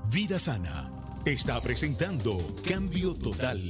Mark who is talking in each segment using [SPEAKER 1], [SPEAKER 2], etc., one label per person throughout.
[SPEAKER 1] Vida Sana está presentando Cambio Total,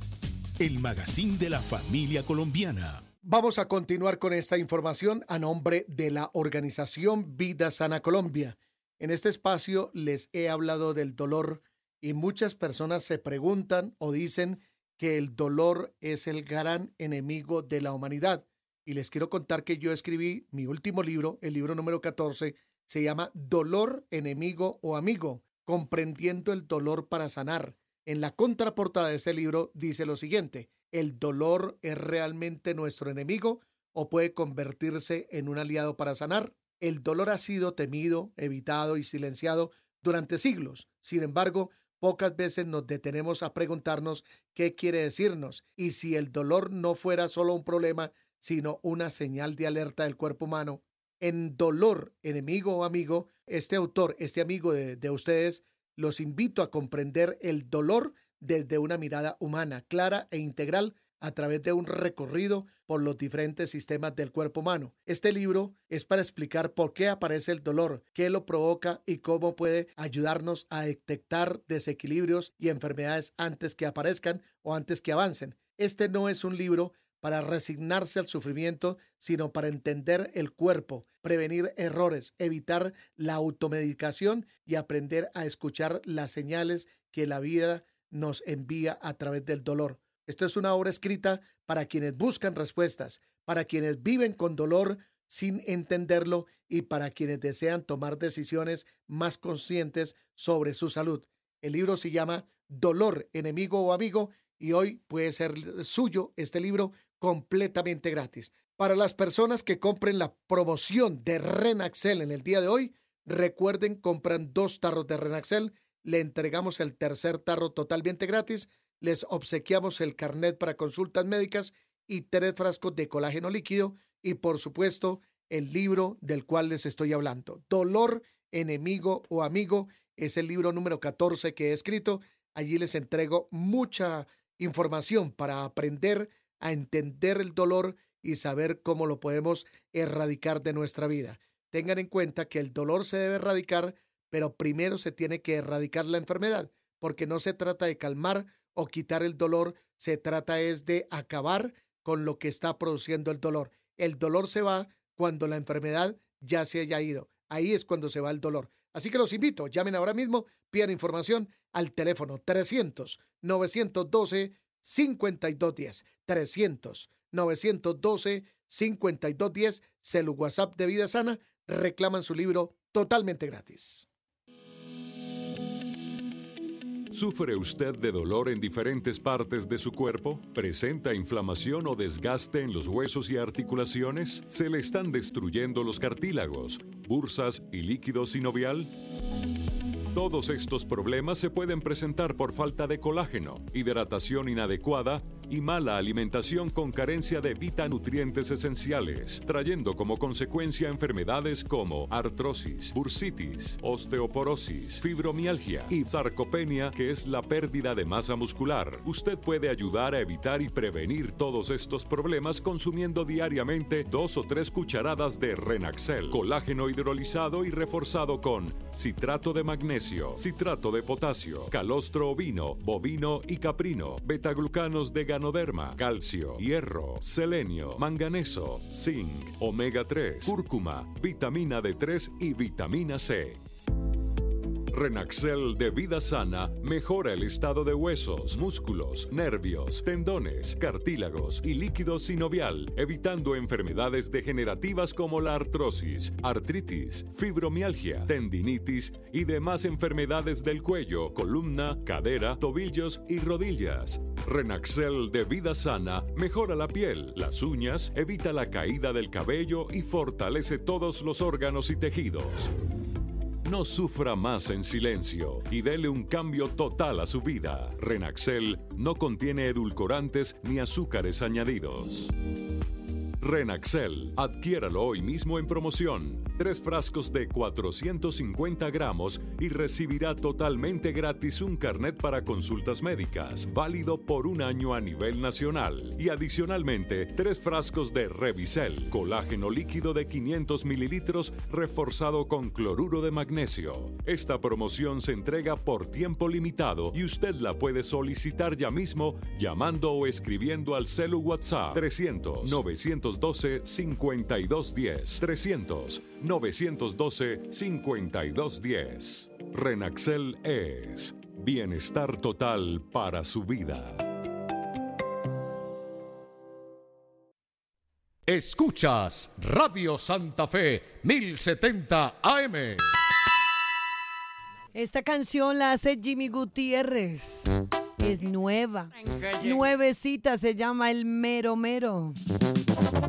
[SPEAKER 1] el magazine de la familia colombiana.
[SPEAKER 2] Vamos a continuar con esta información a nombre de la organización Vida Sana Colombia. En este espacio les he hablado del dolor y muchas personas se preguntan o dicen que el dolor es el gran enemigo de la humanidad. Y les quiero contar que yo escribí mi último libro, el libro número 14, se llama Dolor, Enemigo o Amigo, comprendiendo el dolor para sanar. En la contraportada de ese libro dice lo siguiente: ¿el dolor es realmente nuestro enemigo o puede convertirse en un aliado para sanar? El dolor ha sido temido, evitado y silenciado durante siglos. Sin embargo, pocas veces nos detenemos a preguntarnos qué quiere decirnos y si el dolor no fuera solo un problema, sino una señal de alerta del cuerpo humano. En Dolor, Enemigo o Amigo, este autor, este amigo de ustedes, los invito a comprender el dolor desde una mirada humana, clara e integral, a través de un recorrido por los diferentes sistemas del cuerpo humano. Este libro es para explicar por qué aparece el dolor, qué lo provoca y cómo puede ayudarnos a detectar desequilibrios y enfermedades antes que aparezcan o antes que avancen. Este no es un libro para resignarse al sufrimiento, sino para entender el cuerpo, prevenir errores, evitar la automedicación y aprender a escuchar las señales que la vida nos envía a través del dolor. Esto es una obra escrita para quienes buscan respuestas, para quienes viven con dolor sin entenderlo y para quienes desean tomar decisiones más conscientes sobre su salud. El libro se llama Dolor, Enemigo o Amigo y hoy puede ser suyo este libro completamente gratis. Para las personas que compren la promoción de Renaxel en el día de hoy, recuerden, compran 2 tarros de Renaxel, le entregamos el tercer tarro totalmente gratis, les obsequiamos el carnet para consultas médicas y 3 frascos de colágeno líquido y por supuesto el libro del cual les estoy hablando. Dolor, Enemigo o Amigo es el libro número 14 que he escrito. Allí les entrego mucha información para aprender a entender el dolor y saber cómo lo podemos erradicar de nuestra vida. Tengan en cuenta que el dolor se debe erradicar, pero primero se tiene que erradicar la enfermedad, porque no se trata de calmar o quitar el dolor, se trata es de acabar con lo que está produciendo el dolor. El dolor se va cuando la enfermedad ya se haya ido. Ahí es cuando se va el dolor. Así que los invito, llamen ahora mismo, pidan información al teléfono 300-912-5210. 300-912-5210, celu WhatsApp de Vida Sana, reclaman su libro totalmente gratis.
[SPEAKER 3] ¿Sufre usted de dolor en diferentes partes de su cuerpo? ¿Presenta inflamación o desgaste en los huesos y articulaciones? ¿Se le están destruyendo los cartílagos, bursas y líquido sinovial? Todos estos problemas se pueden presentar por falta de colágeno, hidratación inadecuada y mala alimentación con carencia de vitanutrientes esenciales, trayendo como consecuencia enfermedades como artrosis, bursitis, osteoporosis, fibromialgia y sarcopenia, que es la pérdida de masa muscular. Usted puede ayudar a evitar y prevenir todos estos problemas consumiendo diariamente 2 o 3 cucharadas de Renaxel, colágeno hidrolizado y reforzado con citrato de magnesio, citrato de potasio, calostro ovino, bovino y caprino, betaglucanos de ganoderma, calcio, hierro, selenio, manganeso, zinc, omega 3, cúrcuma, vitamina D3 y vitamina C. Renaxel de Vida Sana mejora el estado de huesos, músculos, nervios, tendones, cartílagos y líquido sinovial, evitando enfermedades degenerativas como la artrosis, artritis, fibromialgia, tendinitis y demás enfermedades del cuello, columna, cadera, tobillos y rodillas. Renaxel de Vida Sana mejora la piel, las uñas, evita la caída del cabello y fortalece todos los órganos y tejidos. No sufra más en silencio y dele un cambio total a su vida. Renaxel no contiene edulcorantes ni azúcares añadidos. Renaxel, adquiéralo hoy mismo en promoción. 3 frascos de 450 gramos y recibirá totalmente gratis un carnet para consultas médicas, válido por 1 año a nivel nacional. Y adicionalmente, 3 frascos de Revisel, colágeno líquido de 500 mililitros reforzado con cloruro de magnesio. Esta promoción se entrega por tiempo limitado y usted la puede solicitar ya mismo llamando o escribiendo al celu WhatsApp 300-912-5210. 300-912-5210. Renaxel es bienestar total para su vida.
[SPEAKER 4] Escuchas Radio Santa Fe 1070 AM.
[SPEAKER 5] Esta canción la hace Jimmy Gutiérrez. Es nueva. Nuevecita, se llama El Mero Mero.